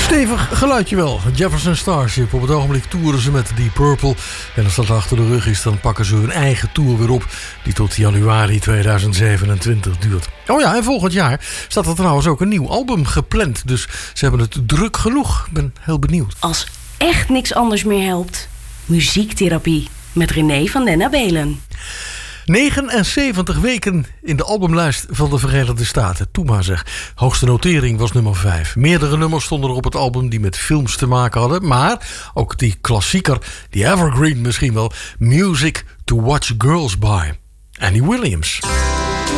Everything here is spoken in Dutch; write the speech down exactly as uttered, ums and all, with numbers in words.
Stevig geluidje wel. Jefferson Starship. Op het ogenblik toeren ze met Deep Purple. En als dat achter de rug is, dan pakken ze hun eigen tour weer op. Die tot januari tweeduizend zevenentwintig duurt. Oh ja, en volgend jaar staat er trouwens ook een nieuw album gepland. Dus ze hebben het druk genoeg. Ik ben heel benieuwd. Als echt niks anders meer helpt. Muziektherapie. Met René van den Abelen. negenenzeventig weken in de albumlijst van de Verenigde Staten. Toe maar zeg. Hoogste notering was nummer vijf. Meerdere nummers stonden er op het album die met films te maken hadden. Maar ook die klassieker, die evergreen misschien wel. Music to Watch Girls By. Annie Williams.